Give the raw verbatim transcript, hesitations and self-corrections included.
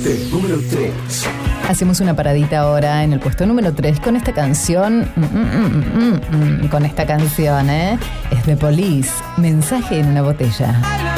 puesto número tres. Hacemos una paradita ahora en el puesto número tres con esta canción. Mm, mm, mm, mm, con esta canción, ¿eh? Es The Police, Mensaje en una botella.